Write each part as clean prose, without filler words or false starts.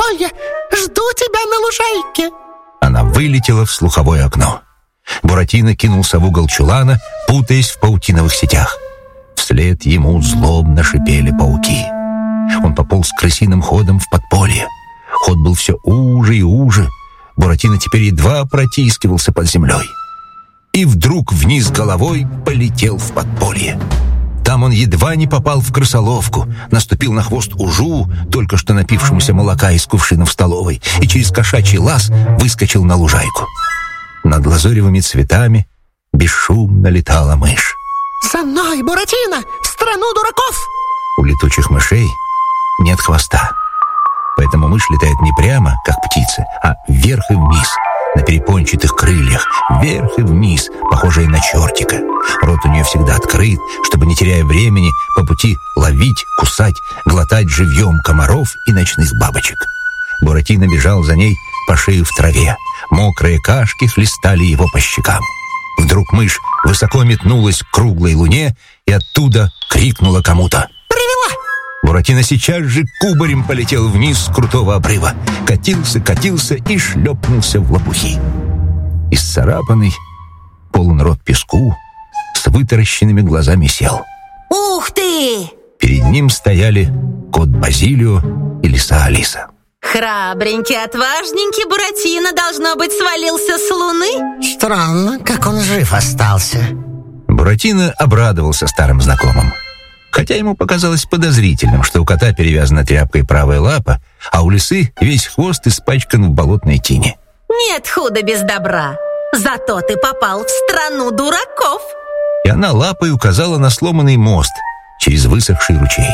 застолье. Жду тебя на лужайке. Она вылетела в слуховое окно. Буратино кинулся в угол чулана, путаясь в паутиновых сетях. Вслед ему злобно шипели пауки. Он пополз крысиным ходом в подполье. Ход был все уже и уже. Буратино теперь едва протискивался под землей. И вдруг вниз головой полетел в подполье. Там он едва не попал в крысоловку, наступил на хвост ужу, только что напившемуся молока из кувшина в столовой, и через кошачий лаз выскочил на лужайку. Над лазоревыми цветами бесшумно летала мышь. За мной, Буратино, в страну дураков! У летучих мышей нет хвоста, поэтому мышь летает не прямо, как птица, а вверх и вниз, на перепончатых крыльях, вверх и вниз, похожая на чертика. Рот у нее всегда открыт, чтобы, не теряя времени, по пути ловить, кусать, глотать живьем комаров и ночных бабочек. Буратино бежал за ней по шее в траве. Мокрые кашки хлестали его по щекам. Вдруг мышь высоко метнулась к круглой луне и оттуда крикнула кому-то. «Привела!» Буратино сейчас же кубарем полетел вниз с крутого обрыва. Катился и шлепнулся в лопухи. Исцарапанный, полон рот песку, с вытаращенными глазами сел. Ух ты! Перед ним стояли кот Базилио и лиса Алиса. Храбренький, отважненький Буратино, должно быть, свалился с луны? Странно, как он жив остался. Буратино обрадовался старым знакомым. Хотя ему показалось подозрительным, что у кота перевязана тряпкой правая лапа, а у лисы весь хвост испачкан в болотной тине. Нет худа без добра. Зато ты попал в страну дураков. И она лапой указала на сломанный мост через высохший ручей.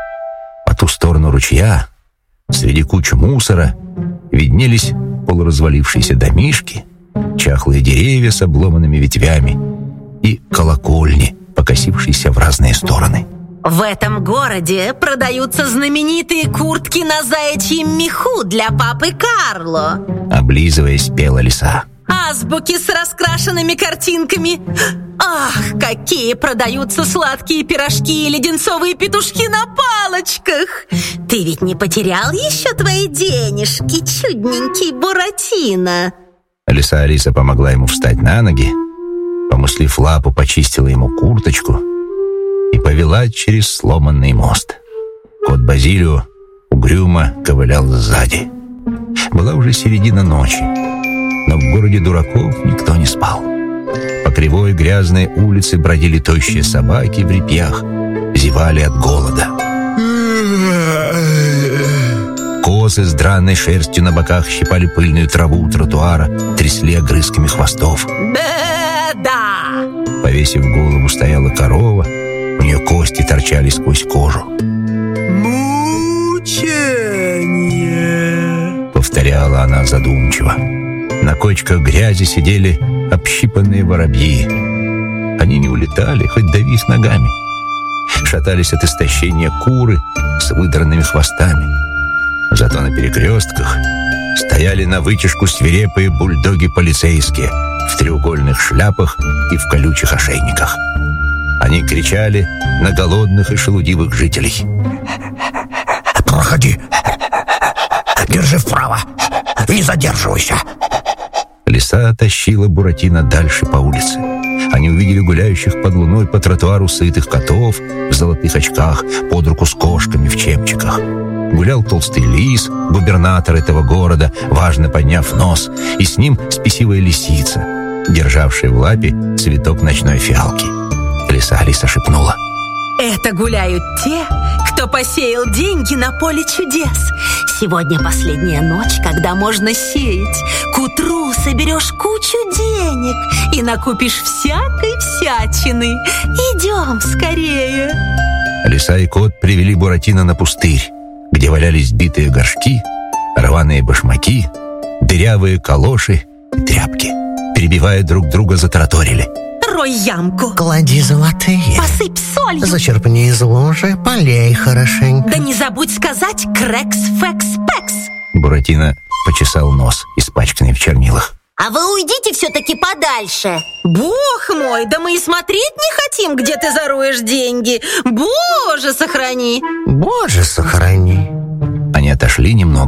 По ту сторону ручья, среди куч мусора, виднелись полуразвалившиеся домишки, чахлые деревья с обломанными ветвями и колокольни, покосившиеся в разные стороны. В этом городе продаются знаменитые куртки на заячьем меху для папы Карло. Облизываясь, пела лиса. Азбуки с раскрашенными картинками. Ах, какие продаются сладкие пирожки и леденцовые петушки на палочках. Ты ведь не потерял еще твои денежки, чудненький Буратино? Лиса Алиса помогла ему встать на ноги, помыслив лапу, почистила ему курточку и повела через сломанный мост. Кот Базилио угрюмо ковылял сзади. Была уже середина ночи, но в городе дураков никто не спал. По кривой грязной улице бродили тощие собаки в репьях, зевали от голода. Козы с драной шерстью на боках щипали пыльную траву у тротуара, трясли огрызками хвостов. Беда! Повесив голову, стояла корова, у нее кости торчали сквозь кожу. «Мучение!» — повторяла она задумчиво. На кочках грязи сидели общипанные воробьи. Они не улетали, хоть дави их ногами. Шатались от истощения куры с выдранными хвостами. Зато на перекрестках стояли на вытяжку свирепые бульдоги полицейские в треугольных шляпах и в колючих ошейниках. Они кричали на голодных и шелудивых жителей. «Проходи! Держи вправо! Не задерживайся!» Лиса тащила Буратино дальше по улице. Они увидели гуляющих под луной по тротуару сытых котов в золотых очках под руку с кошками в чепчиках. Гулял толстый лис, губернатор этого города, важно подняв нос, и с ним спесивая лисица, державшая в лапе цветок ночной фиалки. Лиса Алиса шепнула. Это гуляют те, кто посеял деньги на поле чудес. Сегодня последняя ночь, когда можно сеять. К утру соберешь кучу денег и накупишь всякой всячины. Идем скорее. Лиса и кот привели Буратино на пустырь, где валялись битые горшки, рваные башмаки, дырявые калоши и тряпки. Перебивая друг друга, затараторили. Рой ямку. Клади золотые. Посыпь солью. Зачерпни из лужи, полей хорошенько. Да не забудь сказать крекс-фекс-пекс. Буратино почесал нос, испачканный в чернилах. А вы уйдите все-таки подальше. Бог мой, да мы и смотреть не хотим, где ты зароешь деньги. Боже, сохрани. Боже, сохрани. Они отошли немного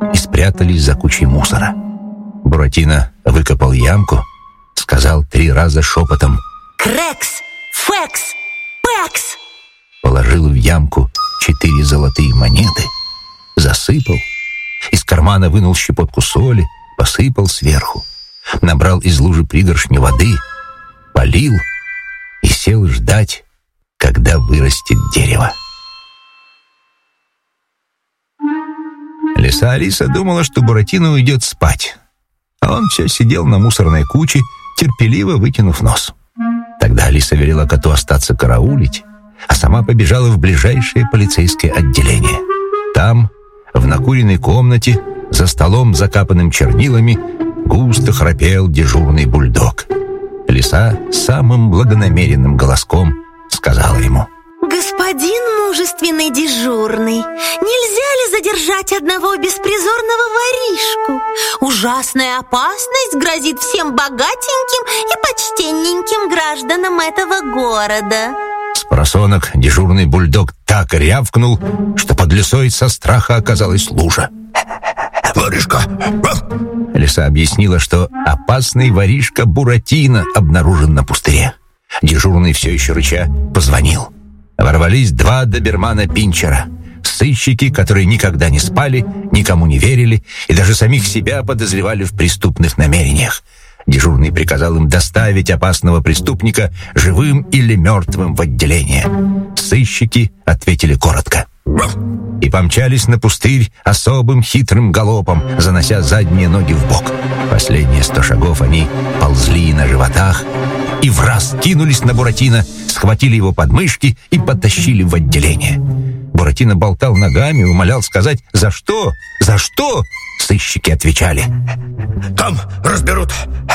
и спрятались за кучей мусора. Буратино выкопал ямку, сказал 3 раза шепотом: «Крекс! Фекс! Пекс!» Положил в ямку 4 золотые монеты, засыпал, из кармана вынул щепотку соли, посыпал сверху, набрал из лужи пригоршню воды, полил и сел ждать, когда вырастет дерево. Лиса Алиса думала, что Буратино уйдет спать, а он все сидел на мусорной куче, терпеливо вытянув нос. Тогда Алиса велела коту остаться караулить, а сама побежала в ближайшее полицейское отделение. Там, в накуренной комнате, за столом, закапанным чернилами, густо храпел дежурный бульдог. Лиса самым благонамеренным голоском сказала ему: «Господин мужественный дежурный, нельзя ли задержать одного беспризорного воришку? Ужасная опасность грозит всем богатеньким и почтенненьким гражданам этого города». Спросонок дежурный бульдог так рявкнул, что под лисой со страха оказалась лужа. Воришка! Лиса объяснила, что опасный воришка Буратино обнаружен на пустыре. Дежурный, все еще рыча, позвонил. Ворвались 2 добермана-пинчера. Сыщики, которые никогда не спали, никому не верили и даже самих себя подозревали в преступных намерениях. Дежурный приказал им доставить опасного преступника живым или мертвым в отделение. Сыщики ответили коротко и помчались на пустырь особым хитрым галопом, занося задние ноги в бок. Последние 100 шагов они ползли на животах и враз кинулись на Буратино, схватили его под мышки и потащили в отделение. Буратино болтал ногами, умолял сказать «За что? За что?» Сыщики отвечали: «Там разберут».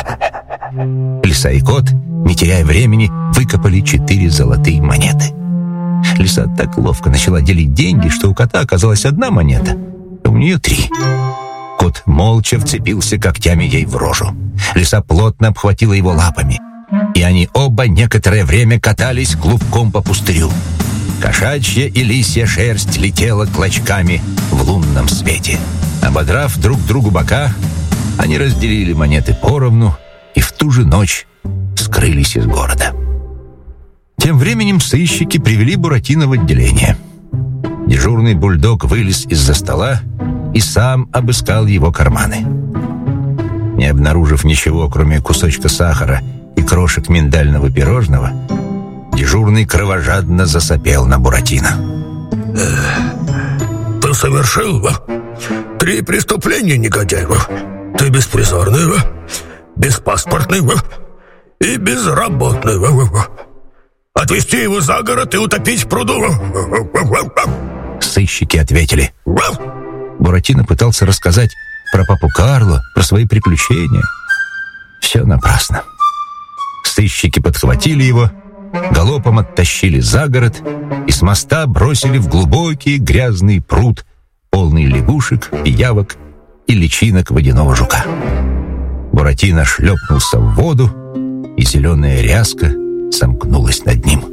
Лиса и кот, не теряя времени, выкопали 4 золотые монеты. Лиса так ловко начала делить деньги, что у кота оказалась 1 монета, а у нее 3. Кот молча вцепился когтями ей в рожу. Лиса плотно обхватила его лапами, и они оба некоторое время катались клубком по пустырю. Кошачья и лисья шерсть летела клочками в лунном свете. Ободрав друг другу бока, они разделили монеты поровну и в ту же ночь скрылись из города. Тем временем сыщики привели Буратино в отделение. Дежурный бульдог вылез из-за стола и сам обыскал его карманы. Не обнаружив ничего, кроме кусочка сахара и крошек миндального пирожного, дежурный кровожадно засопел на Буратино. Ты совершил 3 преступления, негодяй. Ты беспризорный, беспаспортный и безработный. Отвезти его за город и утопить в пруду. Сыщики ответили. Буратино пытался рассказать про папу Карло, про свои приключения. Все напрасно. Сыщики подхватили его, галопом оттащили за город и с моста бросили в глубокий грязный пруд, полный лягушек, пиявок и личинок водяного жука. Буратино шлепнулся в воду, и зеленая ряска сомкнулась над ним.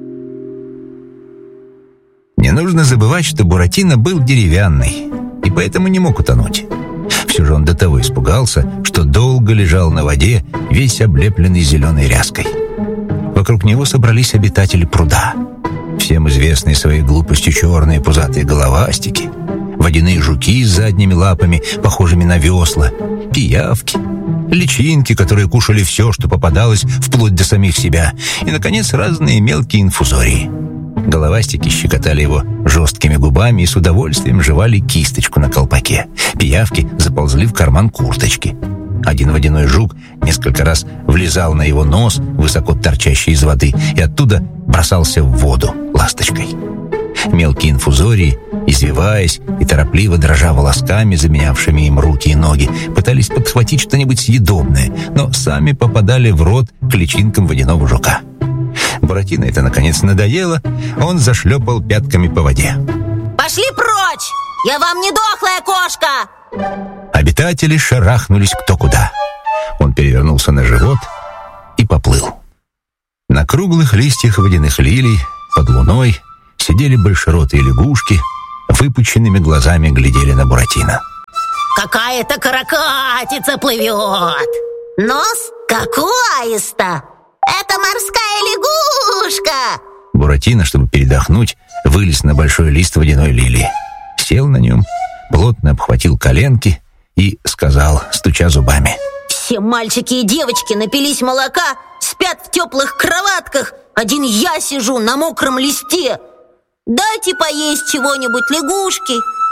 Не нужно забывать, что Буратино был деревянный и поэтому не мог утонуть. Все же он до того испугался, что долго лежал на воде, весь облепленный зеленой ряской. Вокруг него собрались обитатели пруда. Всем известные своей глупостью черные пузатые головастики, водяные жуки с задними лапами, похожими на весла, пиявки, личинки, которые кушали все, что попадалось, вплоть до самих себя, и, наконец, разные мелкие инфузории. Головастики щекотали его жесткими губами и с удовольствием жевали кисточку на колпаке. Пиявки заползли в карман курточки. Один водяной жук несколько раз влезал на его нос, высоко торчащий из воды, и оттуда бросался в воду ласточкой. Мелкие инфузории, извиваясь и торопливо дрожа волосками, заменявшими им руки и ноги, пытались подхватить что-нибудь съедобное, но сами попадали в рот к личинкам водяного жука. Буратино это, наконец, надоело, он зашлепал пятками по воде. «Пошли прочь! Я вам не дохлая кошка!» Обитатели шарахнулись кто куда. Он перевернулся на живот и поплыл. На круглых листьях водяных лилий под луной сидели большеротые лягушки, выпученными глазами глядели на Буратино. какая-то каракатица плывет. Нос, как у аиста. Это морская лягушка. Буратино, чтобы передохнуть, вылез на большой лист водяной лилии. Сел на нем, плотно обхватил коленки и сказал, стуча зубами: все мальчики и девочки напились молока, спят в теплых кроватках. Один я сижу на мокром листе. Дайте поесть чего-нибудь лягушки.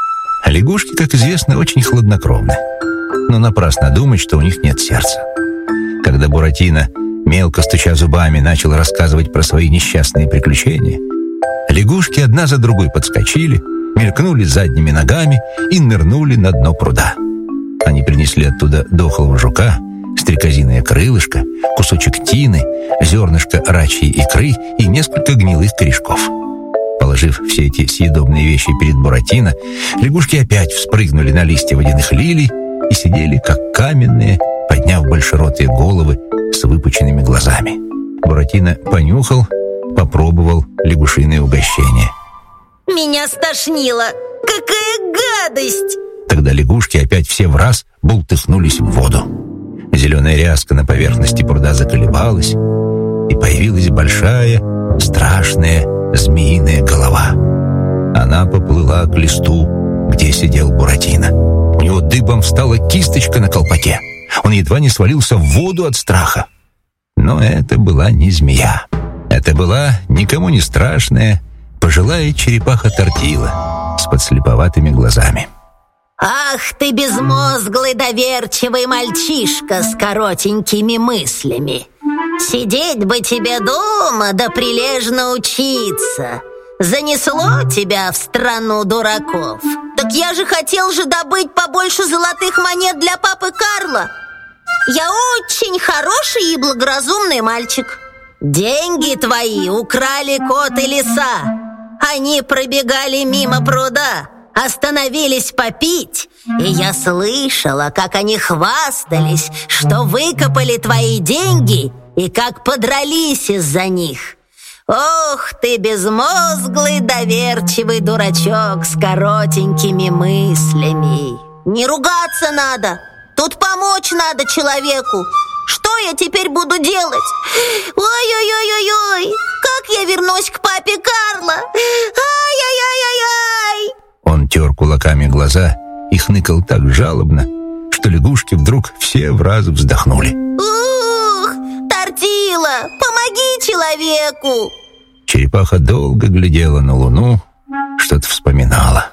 А лягушки, как известно, очень хладнокровны. Но напрасно думать, что у них нет сердца. Когда Буратино, мелко стуча зубами, начал рассказывать про свои несчастные приключения, лягушки одна за другой подскочили, мелькнули задними ногами и нырнули на дно пруда. Они принесли оттуда дохлого жука, стрекозиное крылышко, кусочек тины, зернышко рачьей икры и несколько гнилых корешков. Положив все эти съедобные вещи перед Буратино, лягушки опять вспрыгнули на листья водяных лилий и сидели, как каменные, подняв большеротые головы с выпученными глазами. Буратино понюхал, попробовал лягушиное угощение. Меня стошнило. Какая гадость! Тогда лягушки опять все враз бултыхнулись в воду. Зеленая ряска на поверхности пруда заколебалась, и появилась большая, страшная змеиная голова. Она поплыла к листу, где сидел Буратино. У него дыбом встала кисточка на колпаке. Он едва не свалился в воду от страха. Но это была не змея. Это была никому не страшная пожилая черепаха-тортила с подслеповатыми глазами. Ах ты, безмозглый доверчивый мальчишка с коротенькими мыслями! Сидеть бы тебе дома да прилежно учиться. Занесло тебя в страну дураков. Так я же хотел добыть побольше золотых монет для папы Карла. Я очень хороший и благоразумный мальчик. Деньги твои украли кот и лиса. Они пробегали мимо пруда, остановились попить, и я слышала, как они хвастались, что выкопали твои деньги и как подрались из-за них. Ох ты, безмозглый доверчивый дурачок с коротенькими мыслями. Не ругаться надо, тут помочь надо человеку. Что я теперь буду делать? Ой-ой-ой-ой-ой, как я вернусь к папе Карла? Ай-яй-яй-яй-яй. Он тер кулаками глаза и хныкал так жалобно, что лягушки вдруг все враз вздохнули. Ух, Тортила, помоги человеку! Черепаха долго глядела на луну, что-то вспоминала.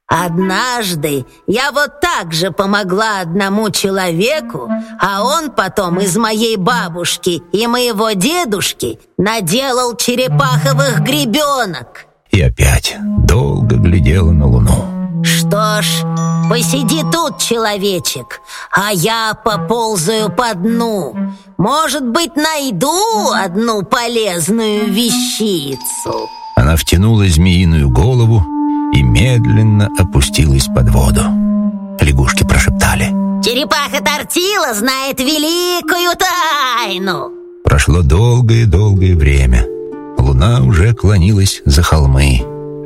Однажды я вот так же помогла одному человеку, а он потом из моей бабушки и моего дедушки наделал черепаховых гребенок. И опять долго глядела на луну. Что ж, посиди тут, человечек, а я поползаю по дну. Может быть, найду одну полезную вещицу. Она втянула змеиную голову и медленно опустилась под воду. Лягушки прошептали: черепаха-тортила знает великую тайну. Прошло долгое-долгое время. Луна уже клонилась за холмы.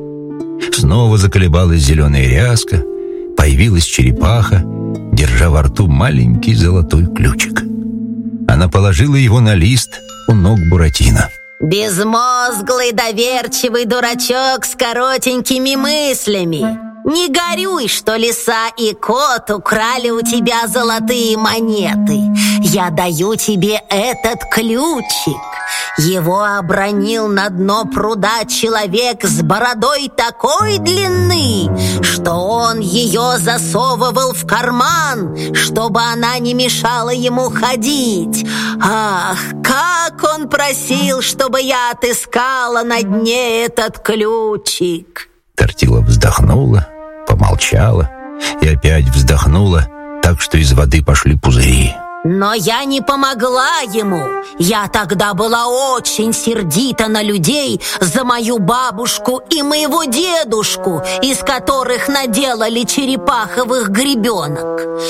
Снова заколебалась зеленая ряска, появилась черепаха, держа во рту маленький золотой ключик. Она положила его на лист у ног Буратино. Безмозглый доверчивый дурачок с коротенькими мыслями. Не горюй, что лиса и кот украли у тебя золотые монеты. Я даю тебе этот ключик. Его обронил на дно пруда человек с бородой такой длины, что он ее засовывал в карман, чтобы она не мешала ему ходить. Ах, как он просил, чтобы я отыскала на дне этот ключик. Тортила вздохнула, помолчала и опять вздохнула, так что из воды пошли пузыри. Но я не помогла ему. Я тогда была очень сердита на людей за мою бабушку и моего дедушку, из которых наделали черепаховых гребенок.